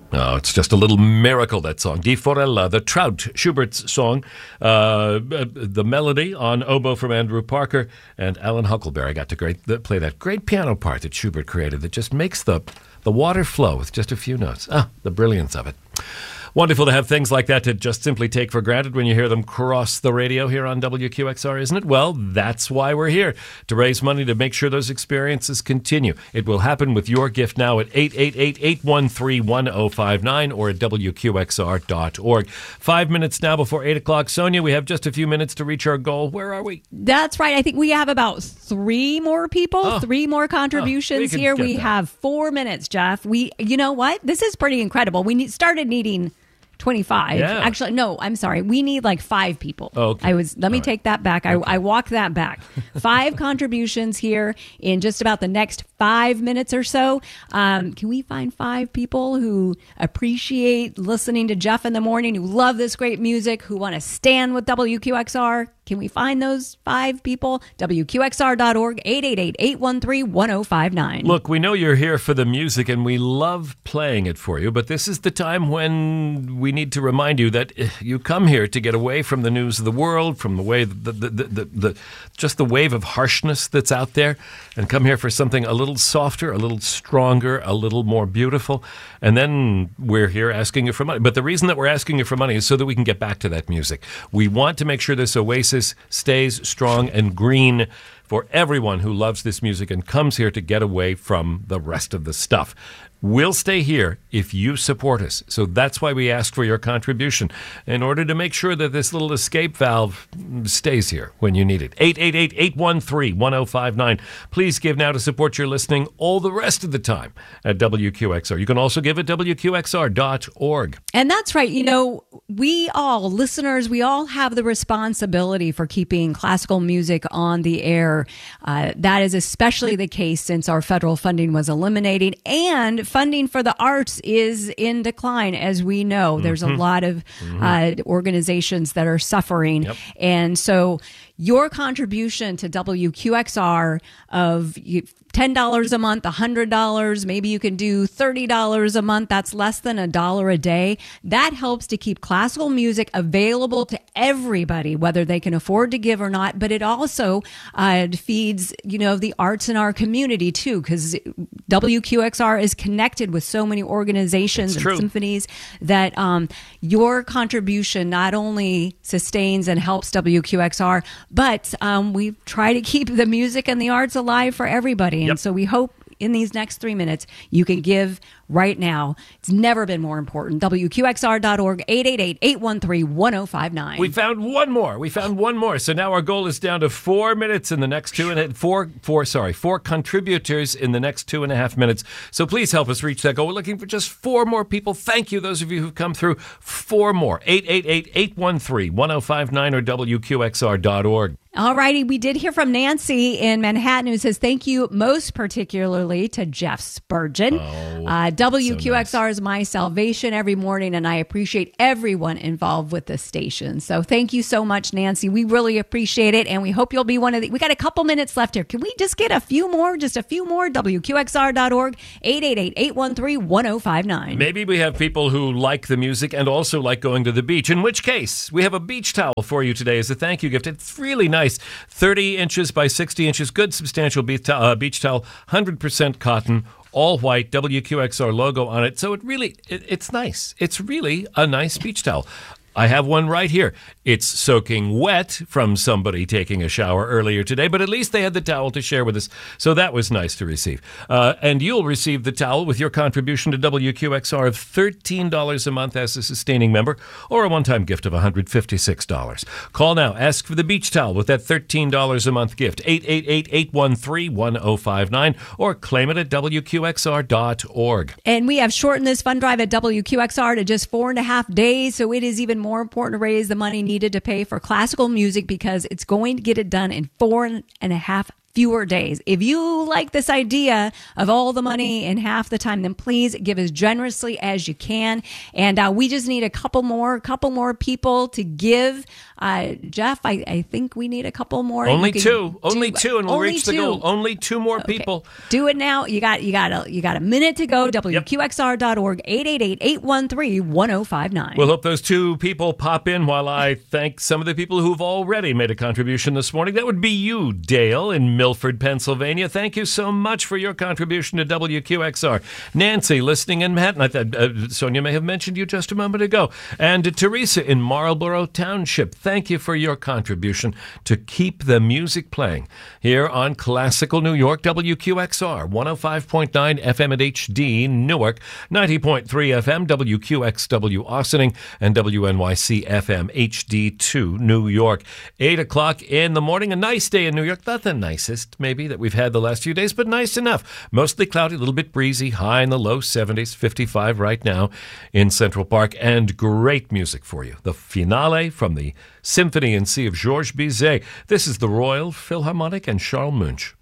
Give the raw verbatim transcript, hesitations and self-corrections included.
Oh, it's just a little miracle, that song. Di Forella, the Trout, Schubert's song. Uh, the melody on oboe from Andrew Parker, and Alan Huckleberry got to great, play that great piano part that Schubert created that just makes the, the water flow with just a few notes. Ah, the brilliance of it. Wonderful to have things like that to just simply take for granted when you hear them cross the radio here on W Q X R, isn't it? Well, that's why we're here, to raise money to make sure those experiences continue. It will happen with your gift now at eight eight eight, eight one three, one oh five nine or at W Q X R dot org. Five minutes now before eight o'clock. Sonia, we have just a few minutes to reach our goal. Where are we? That's right. I think we have about three more people, oh. three more contributions oh, we here. We that. have four minutes, Jeff. We, you know what? This is pretty incredible. We need, started needing twenty-five. Yeah. Actually, no, I'm sorry. We need like five people. Oh, okay. I was, let me All take right. that back. I, okay. I walked that back. Five contributions here in just about the next five minutes or so. Um, can we find five people who appreciate listening to Jeff in the morning, who love this great music, who want to stand with W Q X R? Can we find those five people? W Q X R dot org, eight eight eight, eight one three, one oh five nine. Look, we know you're here for the music and we love playing it for you, but this is the time when we need to remind you that you come here to get away from the news of the world, from the way, the, the, the, the, the just the wave of harshness that's out there, and come here for something a little softer, a little stronger, a little more beautiful. And then we're here asking you for money. But the reason that we're asking you for money is so that we can get back to that music. We want to make sure this oasis stays strong and green for everyone who loves this music and comes here to get away from the rest of the stuff. We'll stay here if you support us. So that's why we ask for your contribution in order to make sure that this little escape valve stays here when you need it. eight eight eight, eight one three, one oh five nine. Please give now to support your listening all the rest of the time at W Q X R. You can also give at W Q X R dot org. And that's right. You know, we all, listeners, we all have the responsibility for keeping classical music on the air. Uh, that is especially the case since our federal funding was eliminated, and funding for the arts is in decline, as we know. Mm-hmm. There's a lot of mm-hmm. uh, organizations that are suffering. Yep. And so your contribution to W Q X R of ten dollars a month, one hundred dollars, maybe you can do thirty dollars a month. That's less than a dollar a day. That helps to keep classical music available to everybody, whether they can afford to give or not. But it also uh, feeds, you know, the arts in our community too, because W Q X R is connected with so many organizations It's and true. symphonies that um, your contribution not only sustains and helps W Q X R, but um, we try to keep the music and the arts alive for everybody. And Yep. so we hope in these next three minutes you can give right now. It's never been more important. W Q X R dot org, eight eight eight, eight one three, one oh five nine. We found one more. We found one more. So now our goal is down to four minutes in the next two and a, four, four, sorry, four contributors in the next two and a half minutes. So please help us reach that goal. We're looking for just four more people. Thank you, those of you who've come through. Four more. eight eight eight, eight one three, one oh five nine or W Q X R dot org. All righty. We did hear from Nancy in Manhattan, who says, thank you most particularly to Jeff Spurgeon. Oh, uh, W Q X R so nice. is my salvation every morning, and I appreciate everyone involved with the station. So thank you so much, Nancy. We really appreciate it, and we hope you'll be one of the... We got a couple minutes left here. Can we just get a few more? Just a few more? W Q X R dot org, eight eight eight, eight one three, one oh five nine. Maybe we have people who like the music and also like going to the beach, in which case we have a beach towel for you today as a thank you gift. It's really nice. thirty inches by sixty inches, good substantial beach towel, uh, beach towel, one hundred percent cotton, all white, W Q X R logo on it. So it really, it, it's nice. It's really a nice beach towel. I have one right here. It's soaking wet from somebody taking a shower earlier today, but at least they had the towel to share with us, so that was nice to receive. Uh, and you'll receive the towel with your contribution to W Q X R of thirteen dollars a month as a sustaining member, or a one-time gift of one hundred fifty-six dollars. Call now. Ask for the beach towel with that thirteen dollars a month gift. eight eight eight, eight one three, one oh five nine, or claim it at W Q X R dot org. And we have shortened this fund drive at W Q X R to just four and a half days, so it is even more important to raise the money needed to pay for classical music because it's going to get it done in four and a half fewer days. If you like this idea of all the money in half the time, then please give as generously as you can. And uh, we just need a couple more, couple more people to give. Uh, Jeff, I, I think we need a couple more. Only two, do, only two, and we'll reach two. the goal. Only two more Okay. people. Do it now. You got, you got a, you got a minute to go. W Q X R dot org, eight eight eight, eight one three, one oh five nine. We'll hope those two people pop in while I thank some of the people who've already made a contribution this morning. That would be you, Dale, in Milford, Pennsylvania. Thank you so much for your contribution to W Q X R. Nancy, listening in Manhattan. I thought uh, Sonia may have mentioned you just a moment ago. And uh, Teresa in Marlborough Township. Thank you for your contribution to keep the music playing here on Classical New York, W Q X R, one oh five point nine F M at H D Newark, ninety point three F M, W Q X W Austining, and W N Y C F M H D two New York. eight o'clock in the morning, a nice day in New York. Not the nicest, maybe, that we've had the last few days, but nice enough. Mostly cloudy, a little bit breezy, high in the low seventies, fifty-five right now in Central Park, and great music for you. The finale from the Symphony in C of Georges Bizet. This is the Royal Philharmonic and Charles Munch.